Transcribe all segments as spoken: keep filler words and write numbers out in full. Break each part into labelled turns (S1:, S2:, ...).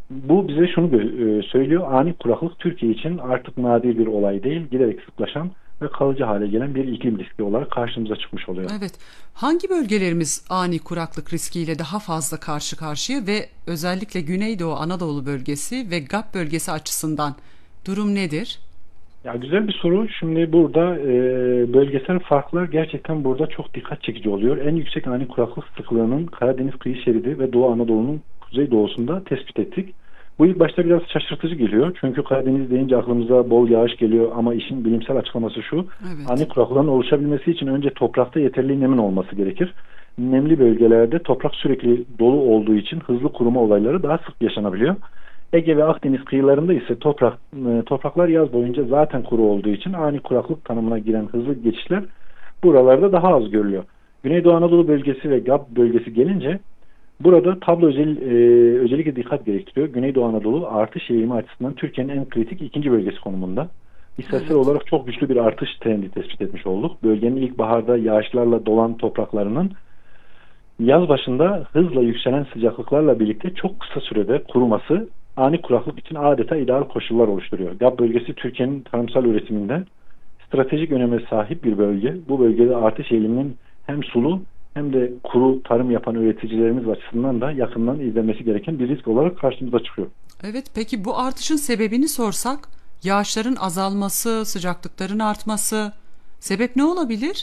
S1: Bu bize şunu gö- e, söylüyor. Ani kuraklık Türkiye için artık nadir bir olay değil. Giderek sıklaşan ve kalıcı hale gelen bir iklim riski olarak karşımıza çıkmış oluyor.
S2: Evet. Hangi bölgelerimiz ani kuraklık riskiyle daha fazla karşı karşıya ve özellikle Güneydoğu Anadolu bölgesi ve G A P bölgesi açısından durum nedir?
S1: Ya güzel bir soru. Şimdi burada e, bölgesel farklar gerçekten burada çok dikkat çekici oluyor. En yüksek ani kuraklık sıklığının Karadeniz kıyı şeridi ve Doğu Anadolu'nun kuzeydoğusunda tespit ettik. Bu ilk başta biraz şaşırtıcı geliyor. Çünkü Karadeniz deyince aklımıza bol yağış geliyor ama işin bilimsel açıklaması şu.
S2: Evet.
S1: Ani kuraklığın oluşabilmesi için önce toprakta yeterli nemin olması gerekir. Nemli bölgelerde toprak sürekli dolu olduğu için hızlı kuruma olayları daha sık yaşanabiliyor. Ege ve Akdeniz kıyılarında ise toprak e, topraklar yaz boyunca zaten kuru olduğu için ani kuraklık tanımına giren hızlı geçişler buralarda daha az görülüyor. Güneydoğu Anadolu bölgesi ve G A P bölgesi gelince burada tablo özel, e, özellikle dikkat gerektiriyor. Güneydoğu Anadolu artış eğilimi açısından Türkiye'nin en kritik ikinci bölgesi konumunda. İstatistik
S2: Evet.
S1: olarak çok güçlü bir artış trendi tespit etmiş olduk. Bölgenin ilkbaharda yağışlarla dolan topraklarının yaz başında hızla yükselen sıcaklıklarla birlikte çok kısa sürede kuruması ani kuraklık için adeta ideal koşullar oluşturuyor. G A P bölgesi Türkiye'nin tarımsal üretiminde stratejik öneme sahip bir bölge. Bu bölgede artış eğiliminin hem sulu hem de kuru tarım yapan üreticilerimiz açısından da yakından izlenmesi gereken bir risk olarak karşımıza çıkıyor.
S2: Evet, peki bu artışın sebebini sorsak, yağışların azalması, sıcaklıkların artması, sebep ne olabilir?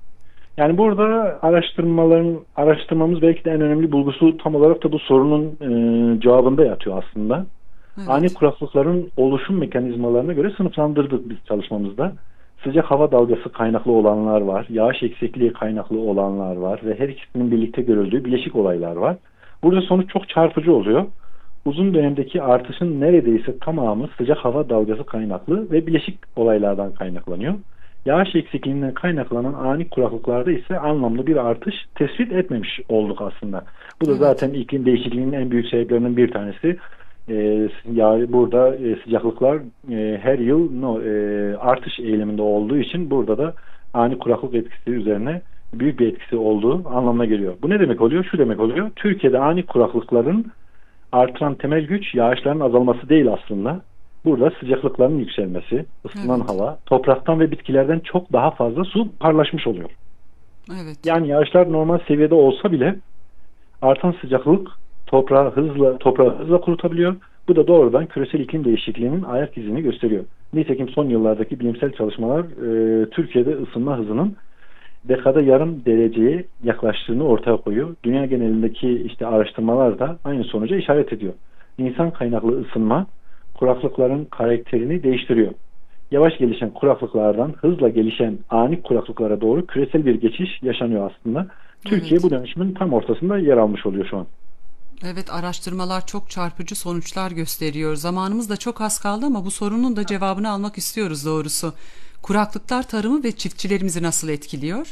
S1: Yani burada araştırmaların araştırmamız belki de en önemli bulgusu tam olarak da bu sorunun e, cevabında yatıyor aslında. Ani
S2: Evet.
S1: kuraklıkların oluşum mekanizmalarına göre sınıflandırdık biz çalışmamızda. Sıcak hava dalgası kaynaklı olanlar var, yağış eksikliği kaynaklı olanlar var ve her ikisinin birlikte görüldüğü bileşik olaylar var. Burada sonuç çok çarpıcı oluyor. Uzun dönemdeki artışın neredeyse tamamı sıcak hava dalgası kaynaklı ve bileşik olaylardan kaynaklanıyor. Yağış eksikliğinden kaynaklanan ani kuraklıklarda ise anlamlı bir artış tespit etmemiş olduk aslında. Bu da
S2: Evet.
S1: zaten iklim değişikliğinin en büyük sebeplerinden bir tanesi. Ee, yani burada e, sıcaklıklar e, her yıl no, e, artış eğiliminde olduğu için burada da ani kuraklık etkisi üzerine büyük bir etkisi olduğu anlamına geliyor. Bu ne demek oluyor? Şu demek oluyor. Türkiye'de ani kuraklıkların artıran temel güç yağışların azalması değil aslında. Burada sıcaklıkların yükselmesi, ısınan
S2: Evet.
S1: hava, topraktan ve bitkilerden çok daha fazla su buharlaşmış oluyor.
S2: Evet.
S1: Yani yağışlar normal seviyede olsa bile artan sıcaklık toprağı hızla toprağı hızla kurutabiliyor. Bu da doğrudan küresel iklim değişikliğinin ayak izini gösteriyor. Nitekim son yıllardaki bilimsel çalışmalar e, Türkiye'de ısınma hızının dekada yarım dereceye yaklaştığını ortaya koyuyor. Dünya genelindeki işte araştırmalar da aynı sonuca işaret ediyor. İnsan kaynaklı ısınma kuraklıkların karakterini değiştiriyor. Yavaş gelişen kuraklıklardan hızla gelişen ani kuraklıklara doğru küresel bir geçiş yaşanıyor aslında. Türkiye
S2: Evet.
S1: bu dönüşümün tam ortasında yer almış oluyor şu an.
S2: Evet, araştırmalar çok çarpıcı sonuçlar gösteriyor. Zamanımız da çok az kaldı ama bu sorunun da cevabını almak istiyoruz doğrusu. Kuraklıklar tarımı ve çiftçilerimizi nasıl etkiliyor?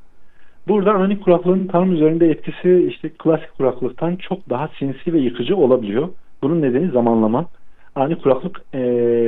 S1: Burada ani kuraklığın tarım üzerinde etkisi işte klasik kuraklıktan çok daha sinsi ve yıkıcı olabiliyor. Bunun nedeni zamanlama. Ani kuraklık e,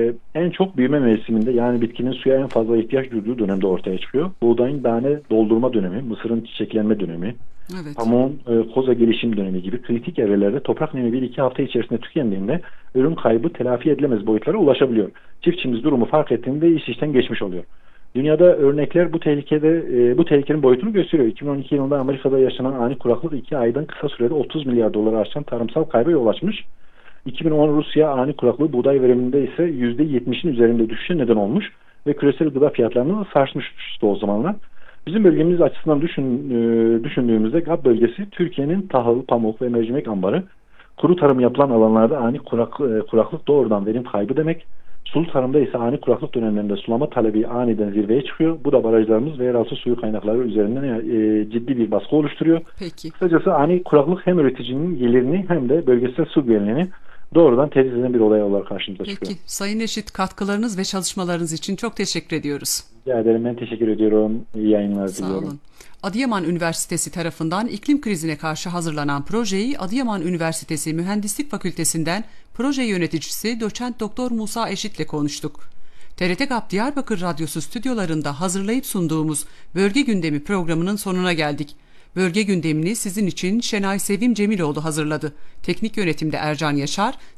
S1: en çok büyüme mevsiminde yani bitkinin suya en fazla ihtiyaç duyduğu dönemde ortaya çıkıyor. Buğdayın tane doldurma dönemi, mısırın çiçeklenme dönemi,
S2: Evet.
S1: pamuğun e, koza gelişim dönemi gibi kritik evrelerde toprak nemi bir iki hafta içerisinde tükendiğinde ürün kaybı telafi edilemez boyutlara ulaşabiliyor. Çiftçimiz durumu fark ettiğinde iş işten geçmiş oluyor. Dünyada örnekler bu tehlikede e, bu tehlikenin boyutunu gösteriyor. iki bin on iki yılında Amerika'da yaşanan ani kuraklık iki aydan kısa sürede otuz milyar doları aşan tarımsal kayba yol açmış. iki bin on Rusya ani kuraklığı buğday veriminde ise yüzde yetmişin üzerinde düşüşe neden olmuş ve küresel gıda fiyatlarını sarsmıştı o zamanlar. Bizim bölgemiz açısından düşün, e, düşündüğümüzde G A P bölgesi Türkiye'nin tahıl, pamuk ve mercimek ambarı. Kuru tarım yapılan alanlarda ani kurak, e, kuraklık doğrudan verim kaybı demek. Sulu tarımda ise ani kuraklık dönemlerinde sulama talebi aniden zirveye çıkıyor. Bu da barajlarımız ve yeraltı suyu kaynakları üzerinden e, ciddi bir baskı oluşturuyor.
S2: Peki.
S1: Kısacası ani kuraklık hem üreticinin gelirini hem de bölgesel su güvenliğini doğrudan tehdit eden bir olay olarak karşımıza çıkıyor.
S2: Peki. Sayın Eşit, katkılarınız ve çalışmalarınız için çok teşekkür ediyoruz.
S1: Rica ederim. Ben teşekkür ediyorum. İyi yayınlar
S2: Sağ
S1: diliyorum.
S2: olun. Adıyaman Üniversitesi tarafından iklim krizine karşı hazırlanan projeyi Adıyaman Üniversitesi Mühendislik Fakültesinden proje yöneticisi Doçent Doktor Musa Eşit'le konuştuk. T R T G A P Diyarbakır Radyosu stüdyolarında hazırlayıp sunduğumuz Bölge Gündemi programının sonuna geldik. Bölge gündemini sizin için Şenay Sevim Cemiloğlu hazırladı. Teknik yönetimde Ercan Yaşar,